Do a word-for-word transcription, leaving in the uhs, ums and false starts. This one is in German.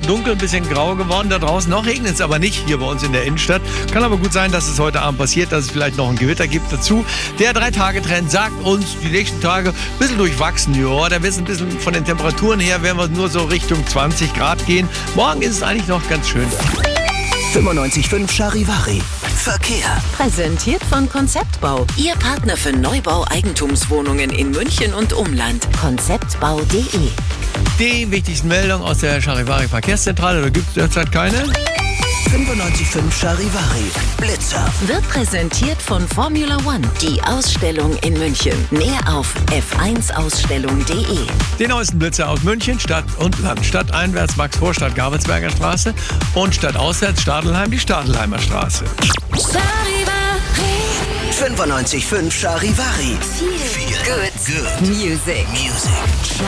dunkel, ein bisschen grau geworden da draußen. Noch regnet es aber nicht hier bei uns in der Innenstadt. Kann aber gut sein, dass es heute Abend passiert, dass es vielleicht noch ein Gewitter gibt dazu. Der Drei-Tage-Trend sagt uns, die nächsten Tage ein bisschen durchwachsen. Ja, da wird es ein bisschen von den Temperaturen her, werden wir nur so Richtung zwanzig Grad gehen. Morgen ist es eigentlich noch ganz schön. fünfundneunzig Komma fünf Charivari. Verkehr. Präsentiert von Konzeptbau. Ihr Partner für Neubau-Eigentumswohnungen in München und Umland. konzeptbau punkt de. Die wichtigsten Meldungen aus der Charivari Verkehrszentrale. Da gibt es derzeit keine. fünfundneunzig Komma fünf Charivari. Blitzer. Wird präsentiert von Formula One. Die Ausstellung in München. Mehr auf f eins ausstellung punkt de. Den neuesten Blitzer aus München, Stadt und Land. Stadt einwärts Max-Vorstadt Gabelsberger Straße und Stadt auswärts Stadelheim die Stadelheimer Straße. fünfundneunzig Komma fünf Charivari. Good, Good. Music. Music.